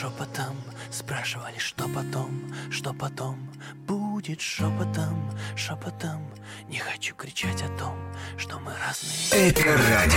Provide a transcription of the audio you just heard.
шепотом спрашивали, что потом будет шепотом, шепотом. Не хочу кричать о том, что мы разные. Эко радио.